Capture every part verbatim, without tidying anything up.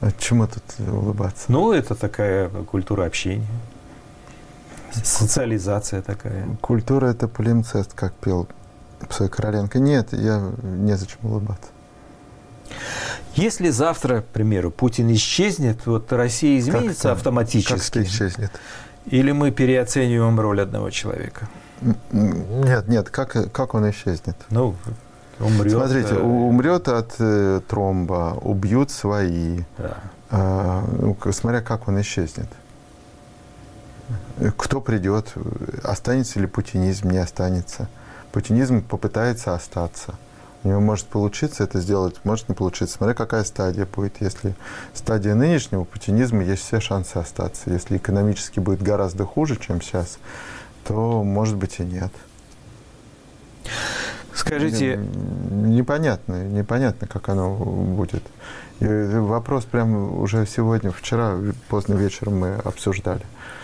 А чему тут улыбаться? Ну, это такая культура общения. Социализация такая. Культура – это полимцест, как пел Цой Короленко. Нет, я незачем улыбаться. Если завтра, к примеру, Путин исчезнет, вот Россия изменится как автоматически? Как исчезнет? Или мы переоцениваем роль одного человека? Нет, нет, как, как он исчезнет? Ну, умрет. Смотрите, умрет от э, тромба, убьют свои. Да. А, ну, смотря как он исчезнет. Кто придет, останется ли путинизм, не останется. Путинизм попытается остаться. У него может получиться это сделать, может не получиться. Смотря какая стадия будет. Если стадия нынешнего путинизма, есть все шансы остаться. Если экономически будет гораздо хуже, чем сейчас, то, может быть, и нет. Скажите... Непонятно, непонятно, как оно будет. И вопрос прямо уже сегодня, вчера, поздно вечером мы обсуждали.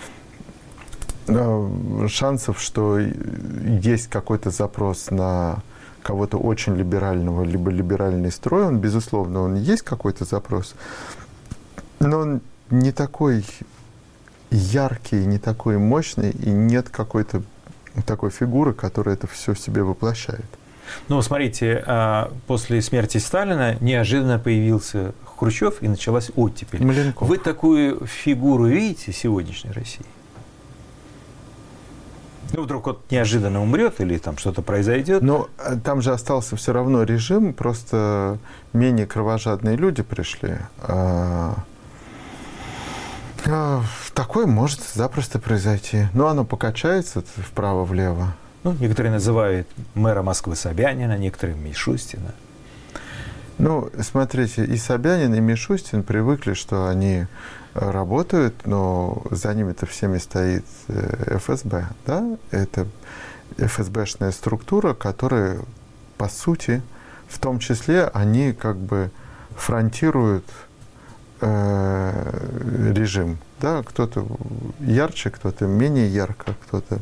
Шансов, что есть какой-то запрос на кого-то очень либерального, либо либеральный строй, он, безусловно, он есть какой-то запрос, но он не такой яркий, не такой мощный, и нет какой-то такой фигуры, которая это все в себе воплощает. Ну, смотрите, после смерти Сталина неожиданно появился Хрущев, и началась оттепель. Маленков. Вы такую фигуру видите в сегодняшней России? Ну, вдруг вот неожиданно умрет или там что-то произойдет? Но там же остался все равно режим, просто менее кровожадные люди пришли. А, а, такое может запросто произойти. Но оно покачается вправо-влево. Ну, некоторые называют мэра Москвы Собянина, некоторые Мишустина. Ну, смотрите, и Собянин, и Мишустин привыкли, что они работают, но за ними-то всеми стоит эф эс бэ, да? Это эф эс бэшная структура, которая, по сути, в том числе, они как бы фронтируют э, режим, да? Кто-то ярче, кто-то менее ярко, кто-то...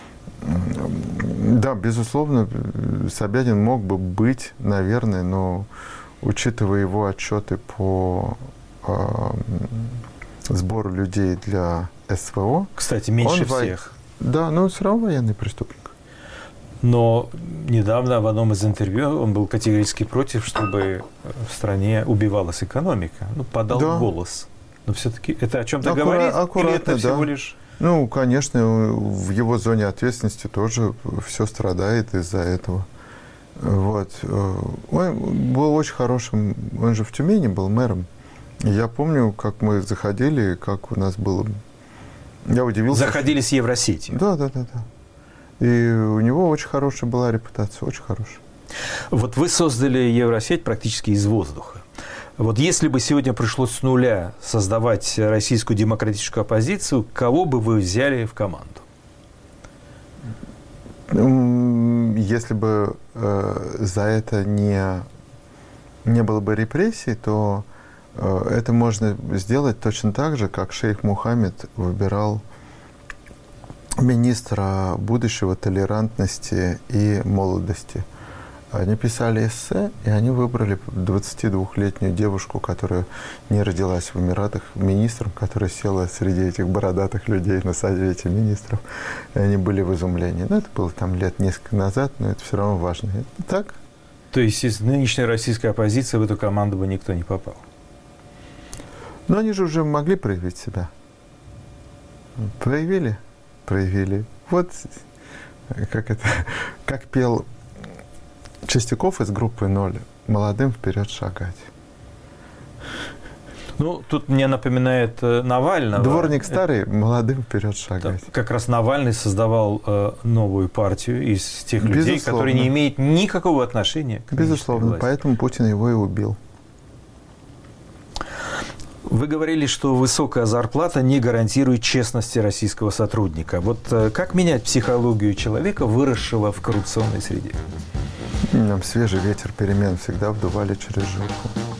Да, безусловно, Собянин мог бы быть, наверное, но учитывая его отчеты по э, сбору людей для эс вэ о... Кстати, меньше он всех. Во... Да, но все равно военный преступник. Но недавно в одном из интервью он был категорически против, чтобы в стране убивалась экономика. Ну, подал да. голос. Но все-таки это о чем-то Аккура- говорит? Аккуратно, или это да. всего лишь... Ну, конечно, в его зоне ответственности тоже все страдает из-за этого. Вот. Он был очень хорошим, он же в Тюмени был мэром. Я помню, как мы заходили, как у нас было... Я удивился. Заходили с Евросетью. Да, да, да, да. И у него очень хорошая была репутация, очень хорошая. Вот вы создали Евросеть практически из воздуха. Вот если бы сегодня пришлось с нуля создавать российскую демократическую оппозицию, кого бы вы взяли в команду? Если бы э, за это не, не было бы репрессий, то э, это можно сделать точно так же, как шейх Мухаммед выбирал министра будущего толерантности и молодости. Они писали эссе, и они выбрали двадцатидвухлетнюю девушку, которая не родилась в Эмиратах, министром, которая села среди этих бородатых людей на совете министров. И они были в изумлении. Ну, это было там лет несколько назад, но это все равно важно. Это так. То есть из нынешней российской оппозиции в эту команду бы никто не попал? Но они же уже могли проявить себя. Проявили? Проявили. Вот как это, как пел Чистяков из группы «Ноль», молодым вперед шагать. Ну, тут мне напоминает э, Навального. Дворник старый, молодым вперед шагать. Да, как раз Навальный создавал э, новую партию из тех Безусловно. людей, которые не имеют никакого отношения к Безусловно, власти. поэтому Путин его и убил. Вы говорили, что высокая зарплата не гарантирует честности российского сотрудника. Вот э, как менять психологию человека, выросшего в коррупционной среде? Нам свежий ветер перемен всегда вдували через жилку.